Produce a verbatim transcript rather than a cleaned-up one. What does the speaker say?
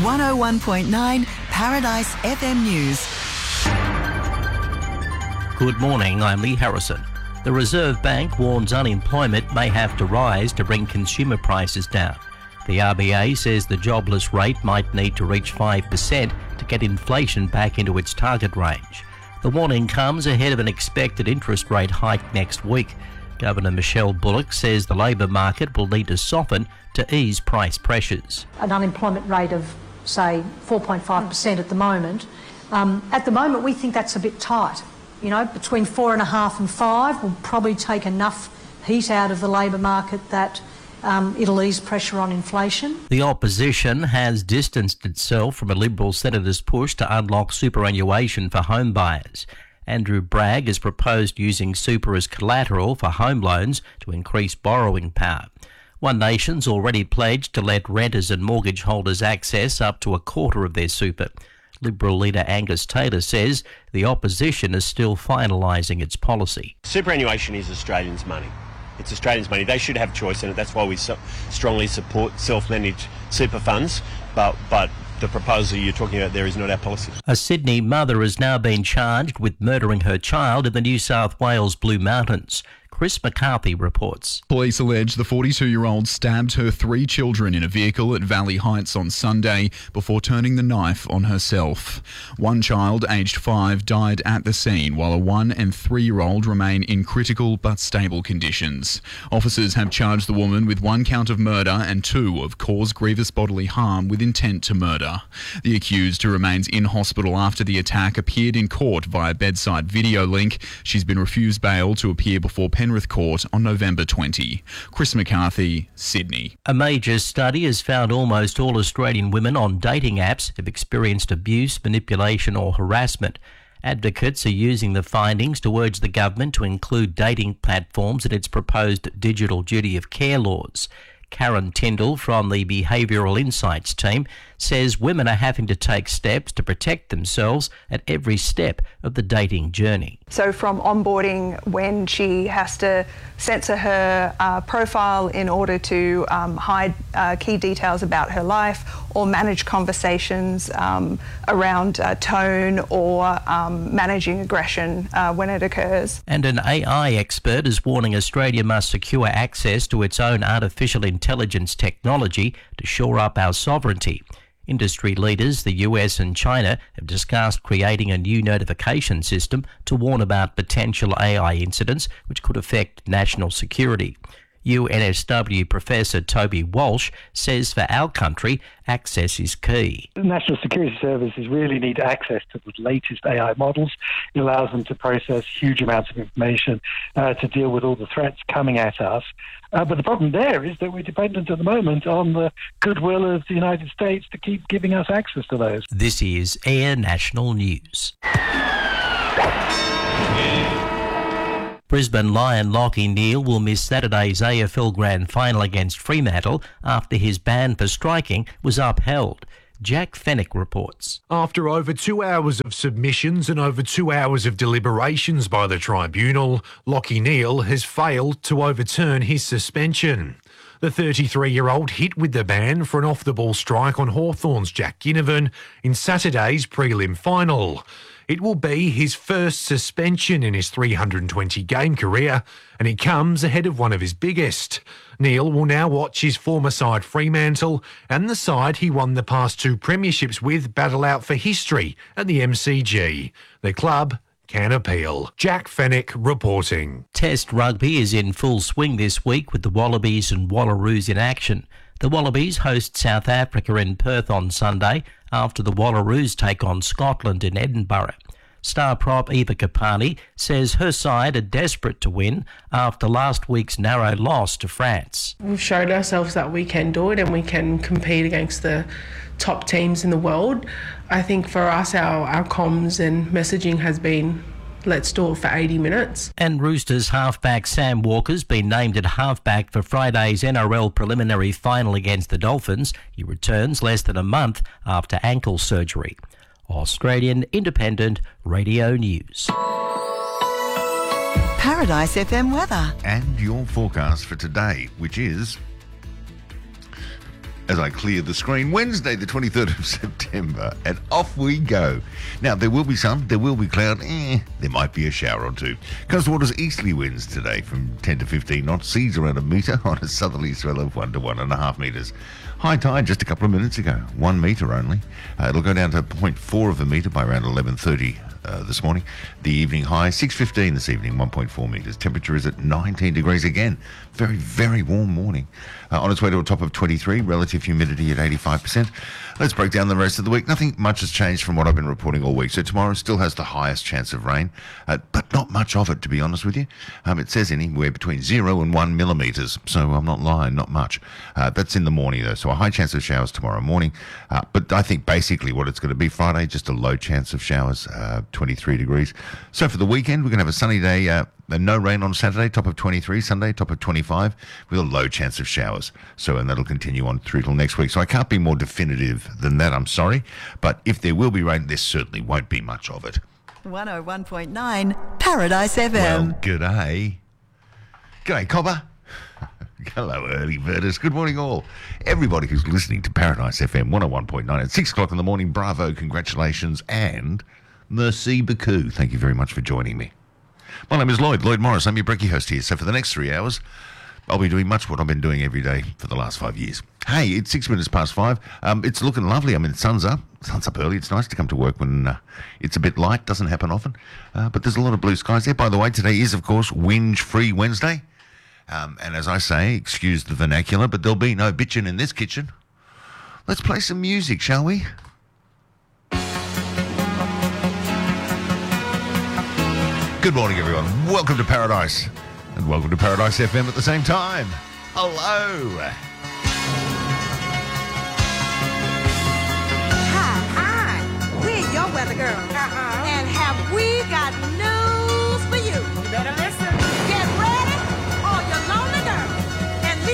one oh one point nine Paradise F M News. Good morning, I'm Lee Harrison. The Reserve Bank warns unemployment may have to rise to bring consumer prices down. The R B A says the jobless rate might need to reach five percent to get inflation back into its target range. The warning comes ahead of an expected interest rate hike next week. Governor Michelle Bullock says the labour market will need to soften to ease price pressures. An unemployment rate of, say, four point five percent at the moment. Um, at the moment, we think that's a bit tight. You know, between four and a half and five will probably take enough heat out of the labour market that um, it'll ease pressure on inflation. The opposition has distanced itself from a Liberal senator's push to unlock superannuation for home buyers. Andrew Bragg has proposed using super as collateral for home loans to increase borrowing power. One Nation's already pledged to let renters and mortgage holders access up to a quarter of their super. Liberal leader Angus Taylor says the opposition is still finalising its policy. Superannuation is Australians' money. It's Australians' money. They should have choice in it. That's why we so strongly support self-managed super funds. But, but the proposal you're talking about there is not our policy. A Sydney mother has now been charged with murdering her child in the New South Wales Blue Mountains. Chris McCarthy reports. Police allege the forty-two-year-old stabbed her three children in a vehicle at Valley Heights on Sunday before turning the knife on herself. One child, aged five, died at the scene, while a one- and three-year-old remain in critical but stable conditions. Officers have charged the woman with one count of murder and two of cause grievous bodily harm with intent to murder. The accused, who remains in hospital after the attack, appeared in court via bedside video link. She's been refused bail to appear before Penrith Court on November twentieth. Chris McCarthy, Sydney. A major study has found almost all Australian women on dating apps have experienced abuse, manipulation or harassment. Advocates are using the findings to urge the government to include dating platforms in its proposed digital duty of care laws. Karen Tyndall from the Behavioural Insights team says women are having to take steps to protect themselves at every step of the dating journey. So from onboarding, when she has to censor her uh, profile in order to um, hide uh, key details about her life, or manage conversations um, around uh, tone or um, managing aggression uh, when it occurs. And an A I expert is warning Australia must secure access to its own artificial intelligence technology to shore up our sovereignty. Industry leaders, the U S and China, have discussed creating a new notification system to warn about potential A I incidents which could affect national security. U N S W Professor Toby Walsh says for our country, access is key. The National Security Services really need access to the latest A I models. It allows them to process huge amounts of information uh, to deal with all the threats coming at us. Uh, but the problem there is that we're dependent at the moment on the goodwill of the United States to keep giving us access to those. This is Air National News. Brisbane Lion Lachie Neale will miss Saturday's A F L Grand Final against Fremantle after his ban for striking was upheld. Jack Fennick reports. After over two hours of submissions and over two hours of deliberations by the tribunal, Lachie Neale has failed to overturn his suspension. The thirty-three-year-old hit with the ban for an off-the-ball strike on Hawthorn's Jack Ginnivan in Saturday's prelim final. It will be his first suspension in his three hundred twenty game career, and it comes ahead of one of his biggest. Neale will now watch his former side Fremantle and the side he won the past two premierships with battle out for history at the M C G. The club can appeal. Jack Fennick reporting. Test rugby is in full swing this week with the Wallabies and Wallaroos in action. The Wallabies host South Africa in Perth on Sunday after the Wallaroos take on Scotland in Edinburgh. Star prop Eva Kapani says her side are desperate to win after last week's narrow loss to France. We've shown ourselves that we can do it and we can compete against the top teams in the world. I think for us, our, our comms and messaging has been, let's do it for eighty minutes. And Roosters halfback Sam Walker's been named at halfback for Friday's N R L preliminary final against the Dolphins. He returns less than a month after ankle surgery. Australian Independent Radio News. Paradise F M weather. And your forecast for today, which is as I clear the screen. Wednesday, the twenty-third of September, and off we go. Now, there will be some, there will be cloud, eh, there might be a shower or two. Coastal waters easterly winds today from ten to fifteen knots, seas around a metre on a southerly swell of one to one and a half metres. High tide just a couple of minutes ago, one metre only. Uh, it'll go down to zero point four of a metre by around eleven thirty uh, this morning. The evening high, six fifteen this evening, one point four metres. Temperature is at nineteen degrees again. Very, very warm morning. Uh, on its way to a top of twenty-three, relative humidity at eighty-five percent. Let's break down the rest of the week. Nothing much has changed from what I've been reporting all week. So tomorrow still has the highest chance of rain, uh, but not much of it, to be honest with you. Um, it says anywhere between zero and one millimetres, so I'm not lying, not much. Uh, that's in the morning, though, so a high chance of showers tomorrow morning. Uh, but I think basically what it's going to be Friday, just a low chance of showers, uh, twenty-three degrees. So for the weekend, we're going to have a sunny day, uh, and no rain on Saturday, top of twenty-three. Sunday, top of twenty-five, with a low chance of showers. So, and that'll continue on through till next week. So I can't be more definitive than that, I'm sorry. But if there will be rain, there certainly won't be much of it. one oh one point nine Paradise F M. Well, g'day. G'day, Cobber. Hello, early birders. Good morning, all. Everybody who's listening to Paradise F M one oh one point nine at six o'clock in the morning, bravo, congratulations, and merci beaucoup. Thank you very much for joining me. My name is Lloyd, Lloyd Morris. I'm your brekkie host here. So for the next three hours, I'll be doing much what I've been doing every day for the last five years. Hey, it's six minutes past five. Um, it's looking lovely. I mean, the sun's up. Sun's up early. It's nice to come to work when uh, it's a bit light. Doesn't happen often. Uh, but there's a lot of blue skies there. By the way, today is, of course, Whinge-Free Wednesday. Um, and as I say, excuse the vernacular, but there'll be no bitching in this kitchen. Let's play some music, shall we? Good morning, everyone. Welcome to Paradise. And welcome to Paradise F M at the same time. Hello.